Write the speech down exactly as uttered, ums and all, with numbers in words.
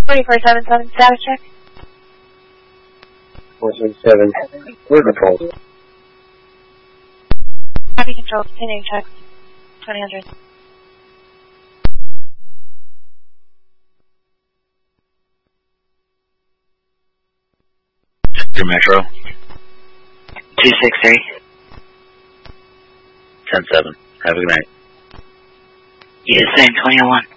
twenty-four seven seven, status check. four six seven, clear control. Copy control, continuing checks. twenty hundred. Your Metro. two six three. ten seven. Have a good night. You the same, twenty oh one.